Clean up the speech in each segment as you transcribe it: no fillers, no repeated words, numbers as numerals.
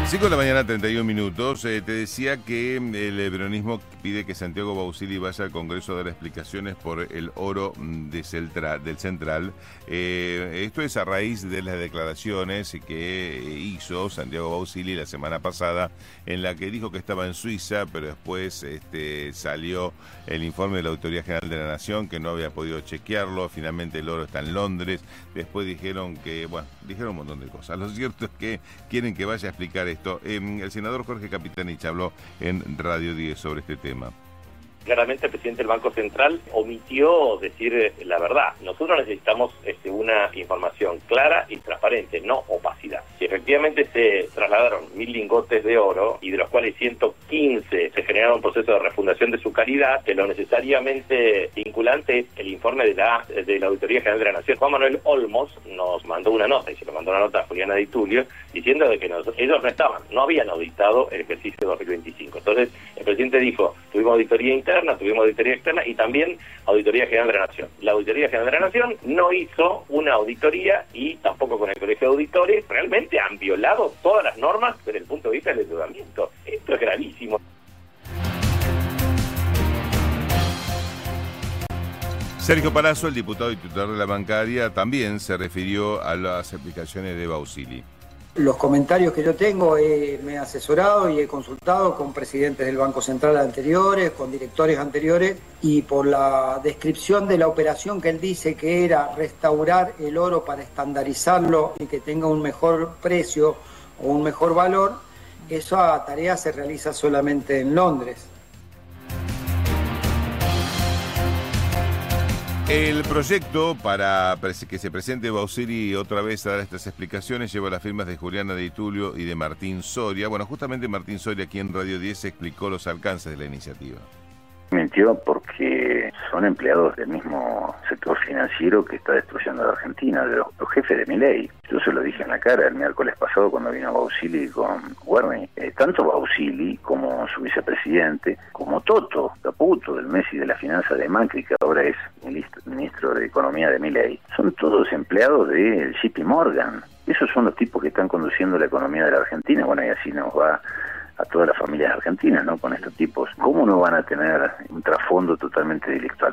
5 de la mañana, 31 minutos. Te decía que el peronismo pide que Santiago Bausili vaya al Congreso a dar explicaciones por el oro del Central. Esto es a raíz de las declaraciones que hizo Santiago Bausili la semana pasada, en la que dijo que estaba en Suiza, pero después salió el informe de la Auditoría General de la Nación, que no había podido chequearlo. Finalmente el oro está en Londres. Después dijeron un montón de cosas. Lo cierto es que quieren que vaya a explicar esto. El senador Jorge Capitanich habló en Radio 10 sobre este tema. Claramente el presidente del Banco Central omitió decir la verdad. Nosotros necesitamos una información clara y transparente, no opacidad. Si efectivamente se trasladaron 1.000 lingotes de oro y de los cuales 115 se generaron un proceso de refundación de su calidad, que lo necesariamente vinculante es el informe de la Auditoría General de la Nación. Juan Manuel Olmos nos mandó una nota, y se lo mandó una nota a Juliana Di Tulio, diciendo de que ellos no habían auditado el ejercicio 2025. Entonces el presidente dijo, tuvimos auditoría interna, tuvimos auditoría externa y también Auditoría General de la Nación. La Auditoría General de la Nación no hizo una auditoría y tampoco con el Colegio de Auditores. Realmente han violado todas las normas desde el punto de vista del endeudamiento. Esto es gravísimo. Sergio Palazzo, el diputado y titular de la bancaria, también se refirió a las explicaciones de Bausili. Los comentarios que yo tengo, me he asesorado y he consultado con presidentes del Banco Central anteriores, con directores anteriores, y por la descripción de la operación que él dice que era restaurar el oro para estandarizarlo y que tenga un mejor precio o un mejor valor, esa tarea se realiza solamente en Londres. El proyecto para que se presente Bausili otra vez a dar estas explicaciones lleva las firmas de Juliana Di Tulio y de Martín Soria. Bueno, justamente Martín Soria aquí en Radio 10 explicó los alcances de la iniciativa. Mintió porque son empleados del mismo sector financiero que está destruyendo a la Argentina, de los jefes de Milei. Yo se lo dije en la cara el miércoles pasado cuando vino Bausili con Guerni. Tanto Bausili como su vicepresidente, como Toto Caputo, del Messi de la finanza de Macri, que ahora es ministro de Economía de Milei, son todos empleados del JP Morgan. Esos son los tipos que están conduciendo la economía de la Argentina. Bueno, y así nos va a todas las familias argentinas, ¿no? Con estos tipos, ¿cómo no van a tener un trasfondo totalmente delictual?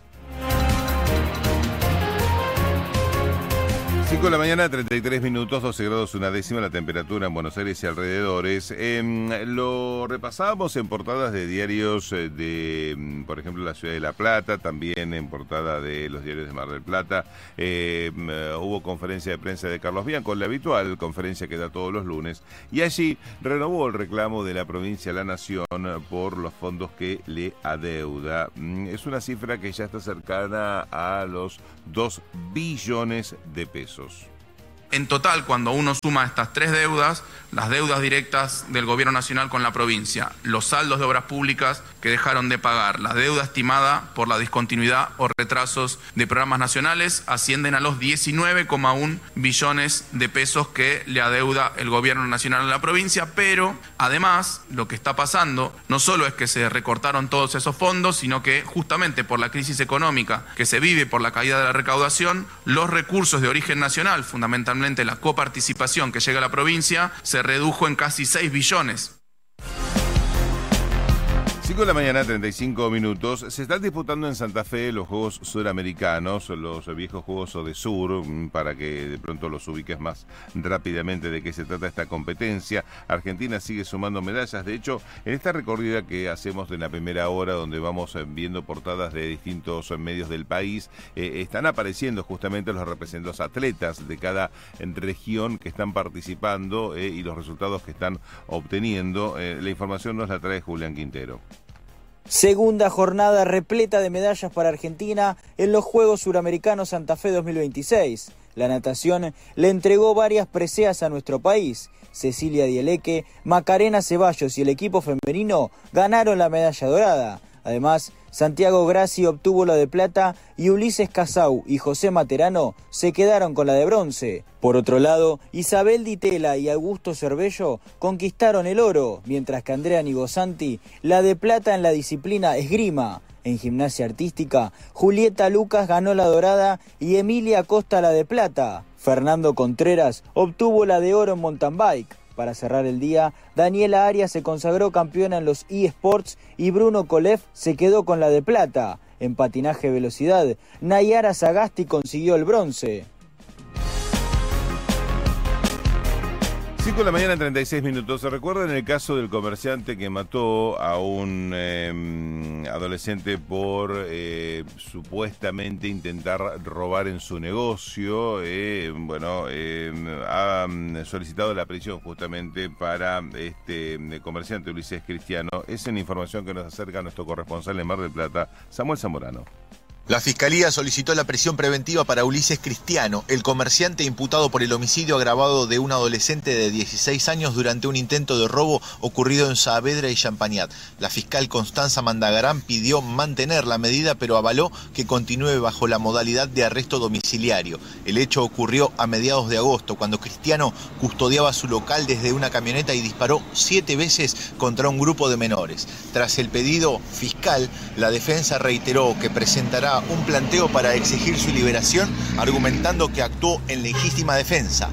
5 de la mañana, 33 minutos, 12 grados una décima la temperatura en Buenos Aires y alrededores. Lo repasábamos en portadas de diarios de, por ejemplo, la Ciudad de La Plata, también en portada de los diarios de Mar del Plata. Hubo conferencia de prensa de Carlos Bianco, la habitual conferencia que da todos los lunes, y allí renovó el reclamo de la provincia a la Nación por los fondos que le adeuda. Es una cifra que ya está cercana a los 2 billones de pesos. En total, cuando uno suma estas tres deudas, las deudas directas del gobierno nacional con la provincia, los saldos de obras públicas que dejaron de pagar, la deuda estimada por la discontinuidad o retrasos de programas nacionales, ascienden a los 19,1 billones de pesos que le adeuda el gobierno nacional a la provincia, pero además lo que está pasando no solo es que se recortaron todos esos fondos, sino que justamente por la crisis económica que se vive por la caída de la recaudación, los recursos de origen nacional, fundamentalmente la coparticipación que llega a la provincia, se redujo en casi 6 billones. 5 de la mañana, 35 minutos. Se están disputando en Santa Fe los Juegos Suramericanos, los viejos Juegos Odesur, para que de pronto los ubiques más rápidamente de qué se trata esta competencia. Argentina sigue sumando medallas. De hecho, en esta recorrida que hacemos en la primera hora, donde vamos viendo portadas de distintos medios del país, están apareciendo justamente los atletas de cada región que están participando y los resultados que están obteniendo. La información nos la trae Julián Quintero. Segunda jornada repleta de medallas para Argentina en los Juegos Suramericanos Santa Fe 2026. La natación le entregó varias preseas a nuestro país. Cecilia Dieleque, Macarena Ceballos y el equipo femenino ganaron la medalla dorada. Además, Santiago Grassi obtuvo la de plata y Ulises Casau y José Materano se quedaron con la de bronce. Por otro lado, Isabel Ditela y Augusto Cervello conquistaron el oro, mientras que Andrea Nigosanti la de plata en la disciplina esgrima. En gimnasia artística, Julieta Lucas ganó la dorada y Emilia Costa la de plata. Fernando Contreras obtuvo la de oro en mountain bike. Para cerrar el día, Daniela Arias se consagró campeona en los eSports y Bruno Kolev se quedó con la de plata. En patinaje velocidad, Nayara Sagasti consiguió el bronce. 5 de la mañana, 36 minutos. ¿Se recuerdan el caso del comerciante que mató a un adolescente por supuestamente intentar robar en su negocio? Ha solicitado la prisión justamente para este comerciante Ulises Cristiano. Es una información que nos acerca nuestro corresponsal en Mar del Plata, Samuel Zamorano. La Fiscalía solicitó la prisión preventiva para Ulises Cristiano, el comerciante imputado por el homicidio agravado de un adolescente de 16 años durante un intento de robo ocurrido en Saavedra y Champagnat. La fiscal Constanza Mandagarán pidió mantener la medida, pero avaló que continúe bajo la modalidad de arresto domiciliario. El hecho ocurrió a mediados de agosto, cuando Cristiano custodiaba su local desde una camioneta y disparó 7 veces contra un grupo de menores. Tras el pedido fiscal, la defensa reiteró que presentará un planteo para exigir su liberación, argumentando que actuó en legítima defensa.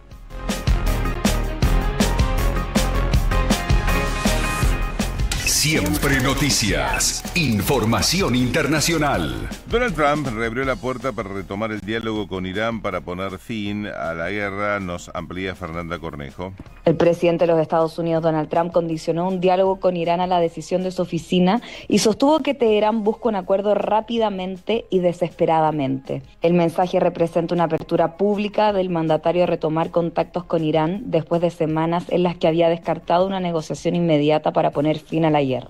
Siempre noticias. Información internacional. Donald Trump reabrió la puerta para retomar el diálogo con Irán para poner fin a la guerra. Nos amplía Fernanda Cornejo. El presidente de los Estados Unidos, Donald Trump, condicionó un diálogo con Irán a la decisión de su oficina y sostuvo que Teherán busca un acuerdo rápidamente y desesperadamente. El mensaje representa una apertura pública del mandatario a retomar contactos con Irán después de semanas en las que había descartado una negociación inmediata para poner fin a la guerra.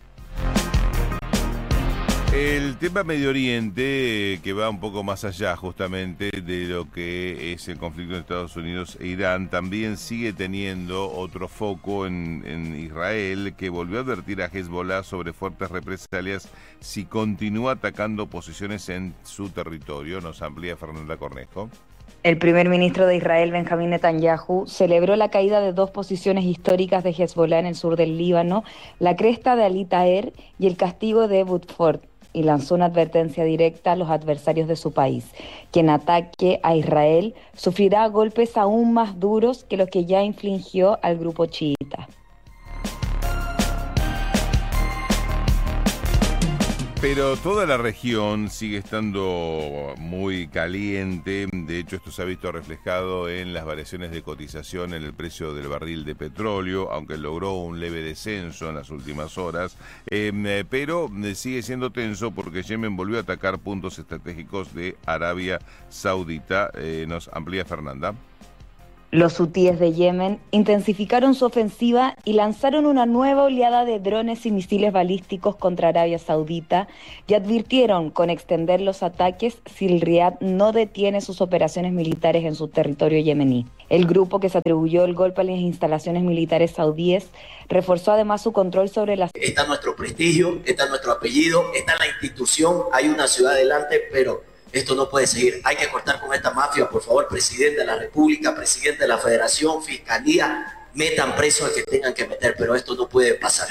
El tema Medio Oriente, que va un poco más allá justamente de lo que es el conflicto de Estados Unidos e Irán, también sigue teniendo otro foco en Israel, que volvió a advertir a Hezbollah sobre fuertes represalias si continúa atacando posiciones en su territorio. Nos amplía Fernanda Cornejo. El primer ministro de Israel, Benjamín Netanyahu, celebró la caída de 2 posiciones históricas de Hezbollah en el sur del Líbano, la cresta de Ali Taher y el castigo de Budford, y lanzó una advertencia directa a los adversarios de su país. Quien ataque a Israel sufrirá golpes aún más duros que los que ya infligió al grupo chiita. Pero toda la región sigue estando muy caliente. De hecho, esto se ha visto reflejado en las variaciones de cotización en el precio del barril de petróleo, aunque logró un leve descenso en las últimas horas. Pero sigue siendo tenso porque Yemen volvió a atacar puntos estratégicos de Arabia Saudita. Nos amplía Fernanda. Los hutíes de Yemen intensificaron su ofensiva y lanzaron una nueva oleada de drones y misiles balísticos contra Arabia Saudita y advirtieron con extender los ataques si el Riad no detiene sus operaciones militares en su territorio yemení. El grupo, que se atribuyó el golpe a las instalaciones militares saudíes, reforzó además su control sobre las... Está nuestro prestigio, está nuestro apellido, está la institución, hay una ciudad adelante, pero... esto no puede seguir, hay que cortar con esta mafia, por favor, presidente de la República, presidente de la Federación, Fiscalía, metan preso al que tengan que meter, pero esto no puede pasar.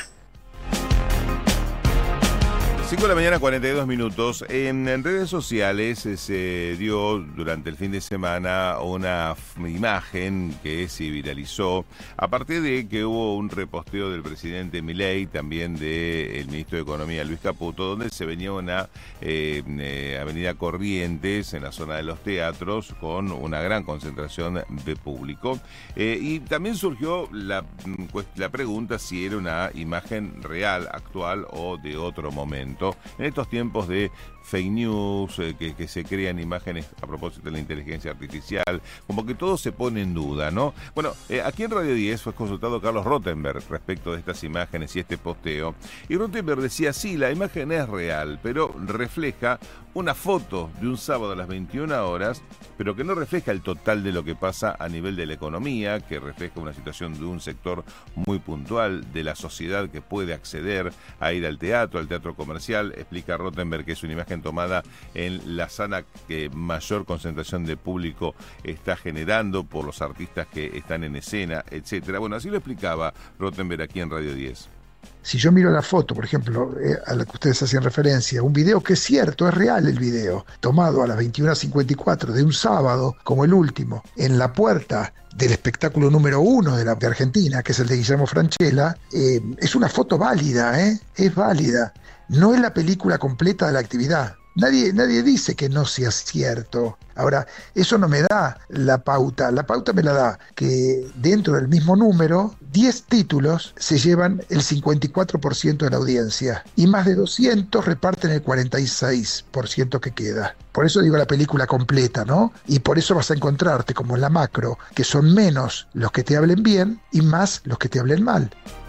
5 de la mañana, 42 minutos. En redes sociales se dio durante el fin de semana una imagen que se viralizó a partir de que hubo un reposteo del presidente Milei, también del ministro de Economía Luis Caputo, donde se venía una avenida Corrientes en la zona de los teatros con una gran concentración de público. Y también surgió la pregunta si era una imagen real, actual o de otro momento. En estos tiempos de fake news, que se crean imágenes a propósito de la inteligencia artificial, como que todo se pone en duda, ¿no? Bueno, aquí en Radio 10 fue consultado Carlos Rottenberg respecto de estas imágenes y este posteo, y Rottenberg decía, sí, la imagen es real, pero refleja una foto de un sábado a las 21 horas, pero que no refleja el total de lo que pasa a nivel de la economía, que refleja una situación de un sector muy puntual de la sociedad que puede acceder a ir al teatro comercial. Explica Rottenberg que es una imagen tomada en la zona que mayor concentración de público está generando por los artistas que están en escena, etcétera. Bueno, así lo explicaba Rottenberg aquí en Radio 10. Si yo miro la foto, por ejemplo, a la que ustedes hacían referencia, un video que es cierto, es real el video, tomado a las 21:54 de un sábado, como el último, en la puerta del espectáculo número 1 de Argentina, que es el de Guillermo Francella, es una foto válida, es válida. No es la película completa de la actividad. Nadie dice que no sea cierto. Ahora, eso no me da la pauta me la da que dentro del mismo número, 10 títulos se llevan el 54% de la audiencia y más de 200 reparten el 46% que queda. Por eso digo la película completa, ¿no? Y por eso vas a encontrarte, como en la macro, que son menos los que te hablen bien y más los que te hablen mal.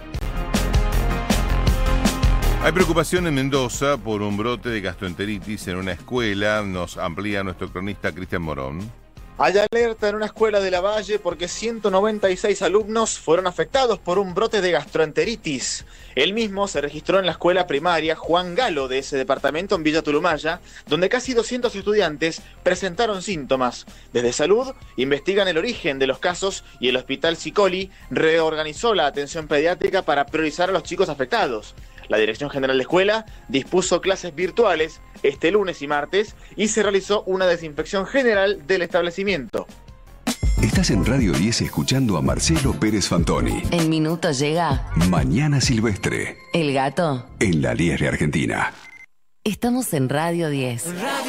Hay preocupación en Mendoza por un brote de gastroenteritis en una escuela. Nos amplía nuestro cronista Cristian Morón. Hay alerta en una escuela de Lavalle porque 196 alumnos fueron afectados por un brote de gastroenteritis. El mismo se registró en la escuela primaria Juan Galo de ese departamento en Villa Tulumaya, donde casi 200 estudiantes presentaron síntomas. Desde Salud investigan el origen de los casos y el Hospital Sicoli reorganizó la atención pediátrica para priorizar a los chicos afectados. La Dirección General de Escuela dispuso clases virtuales este lunes y martes y se realizó una desinfección general del establecimiento. Estás en Radio 10 escuchando a Marcelo Pérez Fantoni. En minutos llega Mañana Silvestre. El gato En la Liesre Argentina. Estamos en Radio 10.